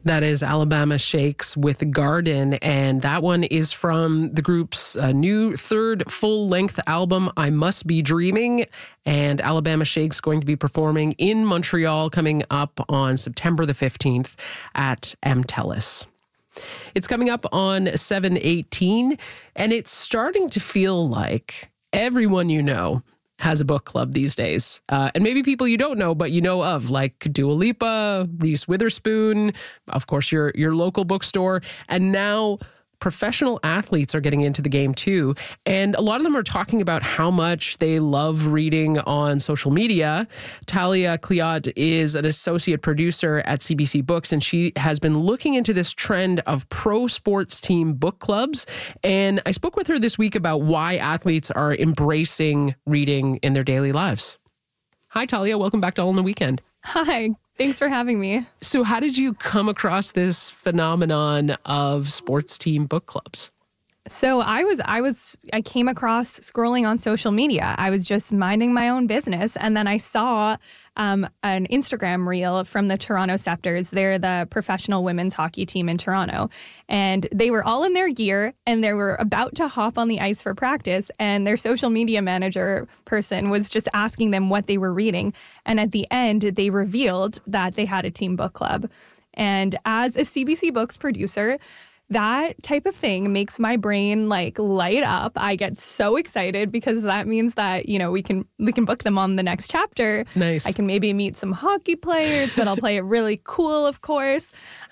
That is Alabama Shakes with Garden, and that one is from the group's new third full-length album, I Must Be Dreaming, and Alabama Shakes going to be performing in Montreal coming up on September the 15th at MTELUS. It's coming up on 7/18, and it's starting to feel like everyone you know has a book club these days. And maybe people you don't know, but you know of, like Dua Lipa, Reese Witherspoon, of course, your local bookstore. And now professional athletes are getting into the game too. And a lot of them are talking about how much they love reading on social media. Talia Cleod is an associate producer at CBC Books, and she has been looking into this trend of pro sports team book clubs. And I spoke with her this week about why athletes are embracing reading in their daily lives. Hi, Talia. Welcome back to All in the Weekend. Hi. Thanks for having me. So how did you come across this phenomenon of sports team book clubs? So I came across scrolling on social media. I was just minding my own business. And then I saw an Instagram reel from the Toronto Scepters. They're the professional women's hockey team in Toronto. And they were all in their gear and they were about to hop on the ice for practice. And their social media manager person was just asking them what they were reading. And at the end, they revealed that they had a team book club. And as a CBC Books producer, that type of thing makes my brain light up. I get so excited because that means that, we can book them on the next chapter. Nice. I can maybe meet some hockey players, but I'll play it really cool, of course.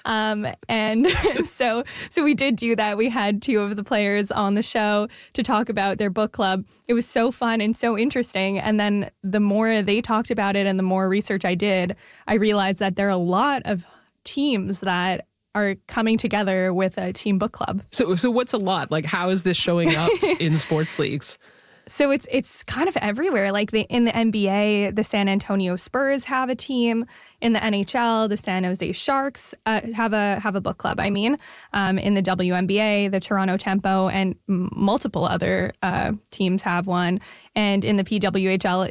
And so we did do that. We had two of the players on the show to talk about their book club. It was so fun and so interesting. And then the more they talked about it and the more research I did, I realized that there are a lot of teams that are coming together with a team book club. So what's a lot? How is this showing up in sports leagues? So it's kind of everywhere. In the NBA, the San Antonio Spurs have a team. In the NHL, the San Jose Sharks have a book club. In the WNBA, the Toronto Tempo and multiple other teams have one. And in the PWHL,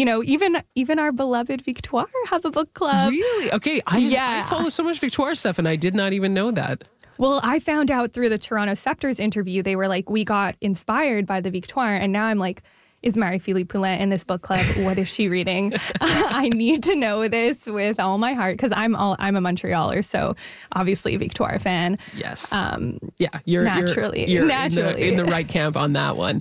even our beloved Victoire have a book club. Really? Okay. I follow so much Victoire stuff, and I did not even know that. Well, I found out through the Toronto Scepters interview, they were we got inspired by the Victoire, and now I'm is Marie-Philippe Poulin in this book club? What is she reading? I need to know this with all my heart because I'm a Montrealer, so obviously a Victoire fan. Yes. You're naturally in the right camp on that one.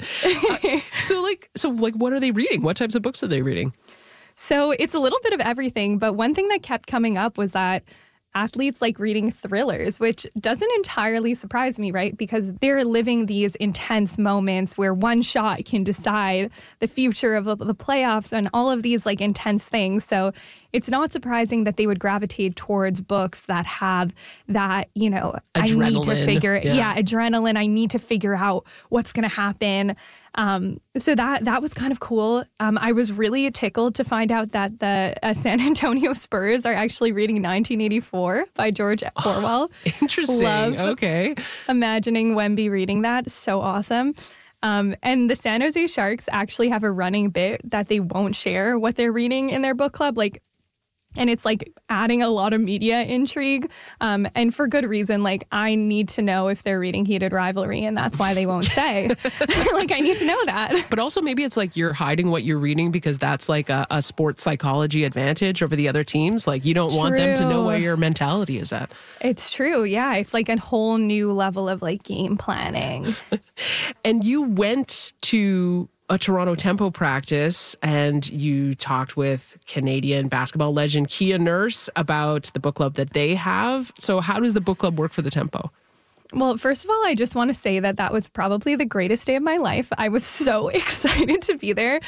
So what are they reading? What types of books are they reading? So it's a little bit of everything, but one thing that kept coming up was that athletes like reading thrillers, which doesn't entirely surprise me, right? Because they're living these intense moments where one shot can decide the future of the playoffs and all of these intense things. So it's not surprising that they would gravitate towards books that have that, adrenaline. I need to figure, adrenaline. I need to figure out what's going to happen. So that was kind of cool. I was really tickled to find out that the San Antonio Spurs are actually reading 1984 by George Orwell. Interesting. Love okay. Imagining Wemby reading that. So awesome. And the San Jose Sharks actually have a running bit that they won't share what they're reading in their book club. And it's adding a lot of media intrigue. And for good reason. I need to know if they're reading Heated Rivalry, and that's why they won't say. I need to know that. But also maybe it's you're hiding what you're reading because that's a sports psychology advantage over the other teams. You don't want them to know where your mentality is at. It's true. Yeah. It's a whole new level of game planning. And you went to a Toronto Tempo practice and you talked with Canadian basketball legend Kia Nurse about the book club that they have. So how does the book club work for the Tempo? Well, first of all, I just want to say that was probably the greatest day of my life. I was so excited to be there.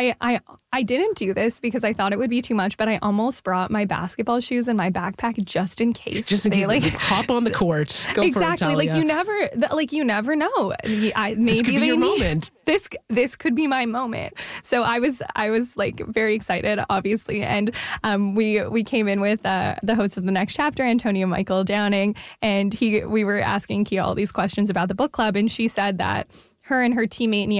I didn't do this because I thought it would be too much, but I almost brought my basketball shoes in my backpack just in case. Just in case they hop on the court. Go exactly. For it, Talia. You never know. Maybe this could be your moment. This could be my moment. So I was very excited, obviously, and we came in with the host of the next chapter, Antonio Michael Downing, and we were asking Kia all these questions about the book club, and she said that her and her teammate